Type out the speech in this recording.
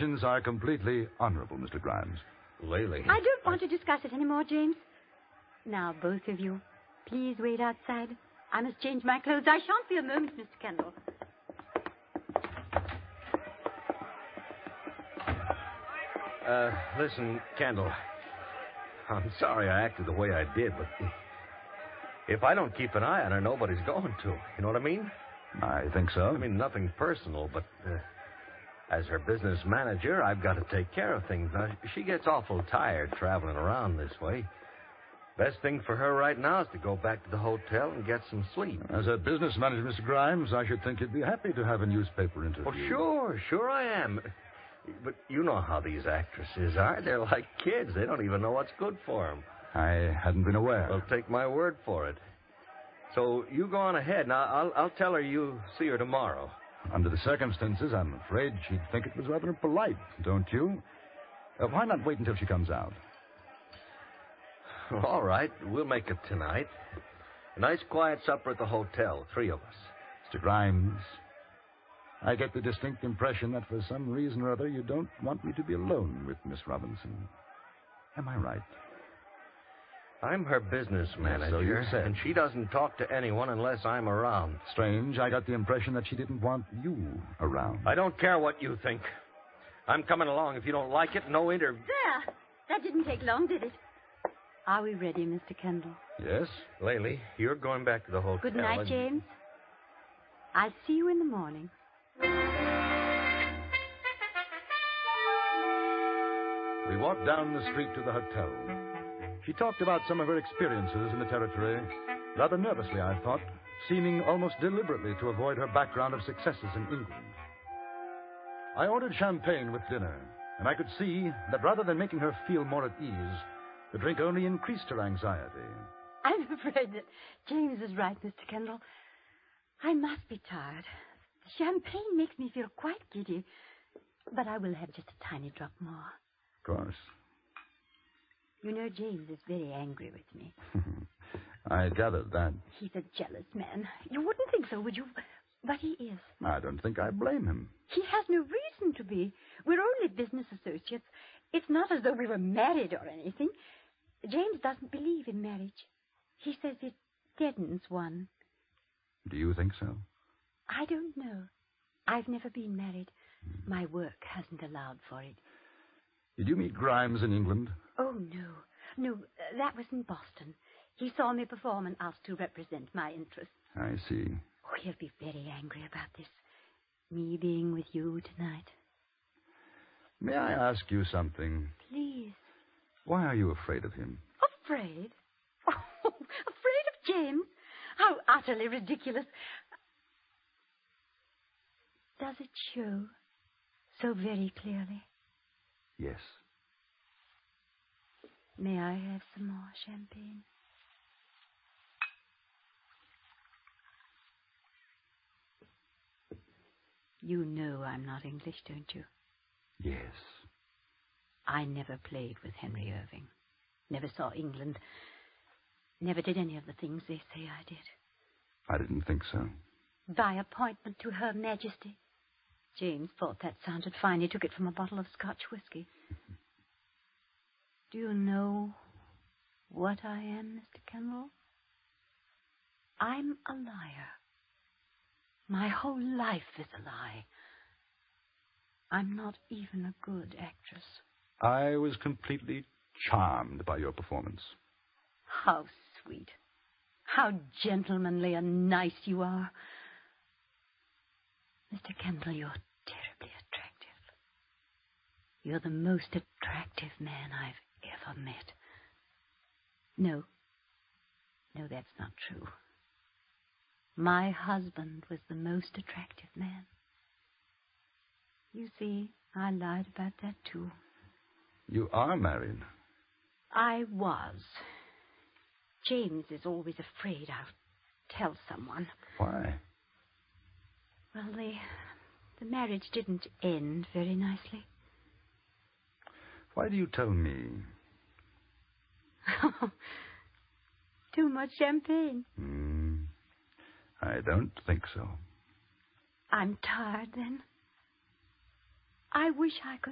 intentions are completely honorable, Mr. Grimes. Lily. I don't want to discuss it anymore, James. Now, both of you, please wait outside. I must change my clothes. I shan't be a moment, Mr. Kendall. Listen, Kendall. I'm sorry I acted the way I did, but if I don't keep an eye on her, nobody's going to. You know what I mean? I think so. I mean, nothing personal, but as her business manager, I've got to take care of things. Now, she gets awful tired traveling around this way. Best thing for her right now is to go back to the hotel and get some sleep. As a business manager, Mr. Grimes, I should think you'd be happy to have a newspaper interview. Oh, sure I am. But you know how these actresses are. They're like kids. They don't even know what's good for them. I hadn't been aware. Well, take my word for it. So you go on ahead. Now, I'll tell her you see her tomorrow. Under the circumstances, I'm afraid she'd think it was rather impolite, don't you? Why not wait until she comes out? All right. We'll make it tonight. A nice quiet supper at the hotel, 3 of us. Mr. Grimes, I get the distinct impression that for some reason or other you don't want me to be alone with Miss Robinson. Am I right? I'm her business manager, so you said. And she doesn't talk to anyone unless I'm around. Strange. I got the impression that she didn't want you around. I don't care what you think. I'm coming along. If you don't like it, no interview. There. That didn't take long, did it? Are we ready, Mr. Kendall? Yes? Lily, you're going back to the hotel. Good night, James. I'll see you in the morning. We walked down the street to the hotel. She talked about some of her experiences in the territory, rather nervously, I thought, seeming almost deliberately to avoid her background of successes in England. I ordered champagne with dinner, and I could see that rather than making her feel more at ease, the drink only increased her anxiety. I'm afraid that James is right, Mr. Kendall. I must be tired. The champagne makes me feel quite giddy, but I will have just a tiny drop more. Of course. You know, James is very angry with me. I gathered that. He's a jealous man. You wouldn't think so, would you? But he is. I don't think I blame him. He has no reason to be. We're only business associates. It's not as though we were married or anything. James doesn't believe in marriage. He says it deadens one. Do you think so? I don't know. I've never been married. My work hasn't allowed for it. Did you meet Grimes in England? Oh, no. No, that was in Boston. He saw me perform and asked to represent my interests. I see. Oh, he'll be very angry about this. Me being with you tonight. May I ask you something? Please. Why are you afraid of him? Afraid? Oh, afraid of James? How utterly ridiculous. Does it show so very clearly? Yes. May I have some more champagne? You know I'm not English, don't you? Yes. I never played with Henry Irving. Never saw England. Never did any of the things they say I did. I didn't think so. By appointment to Her Majesty. James thought that sounded fine. He took it from a bottle of Scotch whiskey. Do you know what I am, Mr. Kendall? I'm a liar. My whole life is a lie. I'm not even a good actress. I was completely charmed by your performance. How sweet. How gentlemanly and nice you are. Mr. Kendall, you're terribly attractive. You're the most attractive man I've ever met. No, that's not true. My husband was the most attractive man. You see, I lied about that, too. You are married. I was. James is always afraid I'll tell someone. Why? Well, the marriage didn't end very nicely. Why do you tell me? Too much champagne. I don't think so. I'm tired, then. I wish I could